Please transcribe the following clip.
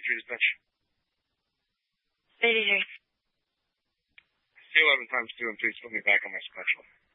sweetest bitch? 83. Say 11 times 2 and please put me back on my special.